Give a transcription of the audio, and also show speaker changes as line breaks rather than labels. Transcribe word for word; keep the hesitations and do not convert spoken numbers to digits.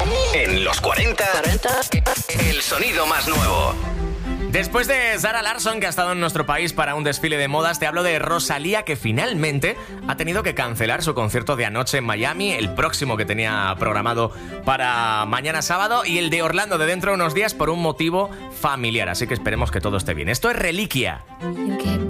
En los cuarenta, el sonido más nuevo.
Después de Zara Larsson, que ha estado en nuestro país para un desfile de modas, te hablo de Rosalía, que finalmente ha tenido que cancelar su concierto de anoche en Miami, el próximo que tenía programado para mañana sábado, y el de Orlando de dentro de unos días por un motivo familiar. Así que esperemos que todo esté bien. Esto es Reliquia.
You